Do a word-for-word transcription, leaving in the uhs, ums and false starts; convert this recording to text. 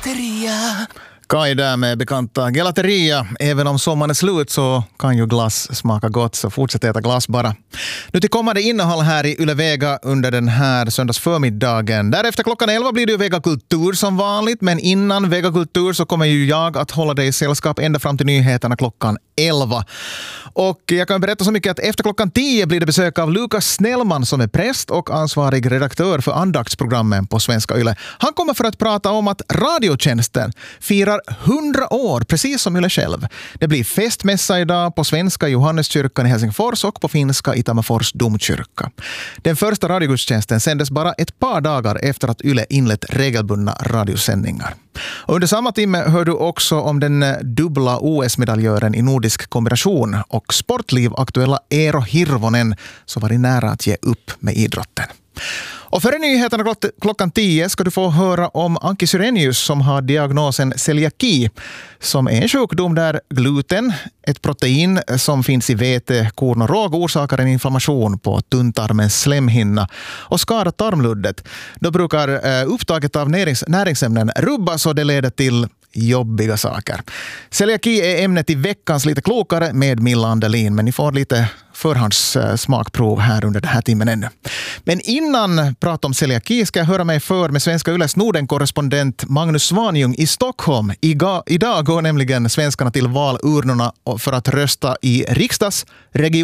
Gelateria. Kaj där med bekanta gelateria. Även om sommaren är slut så kan ju glass smaka gott, så fortsätt äta glass bara. Nu till kommande innehåll här i Yle Vega under den här söndagsförmiddagen. Därefter klockan elva blir det ju Vega Kultur som vanligt, men innan Vega Kultur så kommer ju jag att hålla dig i sällskap ända fram till nyheterna klockan elva. Och jag kan berätta så mycket att efter klockan tio blir det besök av Lukas Snellman som är präst och ansvarig redaktör för andaktsprogrammen på Svenska Yle. Han kommer för att prata om att radiotjänsten firar hundra år, precis som Yle själv. Det blir festmässa idag på svenska i Johanneskyrkan i Helsingfors och på finska i Tammerfors domkyrka. Den första radiogudstjänsten sändes bara ett par dagar efter att Yle inlett regelbundna radiosändningar. Och under samma timme hör du också om den dubbla O S-medaljören i nordisk kombination och sportlivaktuella Eero Hirvonen som var nära att ge upp med idrotten. Och före nyheterna klockan tio ska du få höra om Anki Syrenius som har diagnosen celiaki, som är en sjukdom där gluten, ett protein som finns i vete, korn och råg, orsakar en inflammation på tunntarmens slemhinna och skadar tarmluddet. Då brukar upptaget av närings- näringsämnen rubbas och det leder till jobbiga saker. Celiaki är ämnet i veckans Lite klokare med Milla Andelin, men ni får lite förhands smakprov här under den här timmen ännu. Men innan prata om celiaki ska jag höra mig för med Svenska Yles Norden-korrespondent Magnus Svanjung i Stockholm. Iga, idag går nämligen svenskarna till valurnorna för att rösta i riksdagsregion